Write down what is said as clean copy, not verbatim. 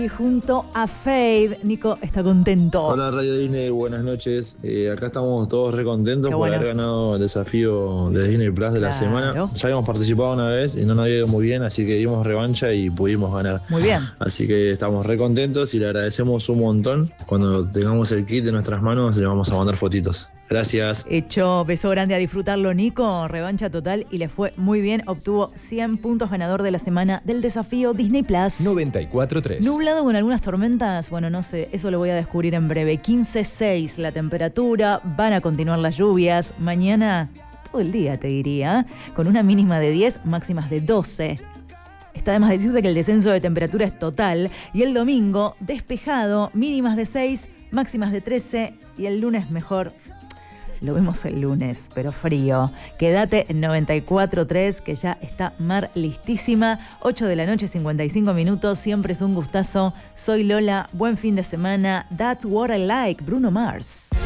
Y junto a Fade, Nico está contento. Hola Radio Disney, buenas noches. Acá estamos todos re contentos por haber ganado el desafío de Disney Plus de la semana. Ya habíamos participado una vez y no nos había ido muy bien, así que dimos revancha y pudimos ganar. Muy bien. Así que estamos re contentos y le agradecemos un montón. Cuando tengamos el kit en nuestras manos le vamos a mandar fotitos. Gracias. Hecho, beso grande, a disfrutarlo, Nico. Revancha total y le fue muy bien. Obtuvo 100 puntos, ganador de la semana del desafío Disney Plus. 94.3. Nublado con algunas tormentas. Bueno, no sé, eso lo voy a descubrir en breve. 15.6 la temperatura. Van a continuar las lluvias. Mañana, todo el día te diría, con una mínima de 10, máximas de 12. Está de más decirte que el descenso de temperatura es total. Y el domingo, despejado, mínimas de 6, máximas de 13. Y el lunes mejor. Lo vemos el lunes, pero frío. Quédate en 94.3, que ya está Mar listísima. 8 de la noche, 55 minutos. Siempre es un gustazo. Soy Lola. Buen fin de semana. That's what I like. Bruno Mars.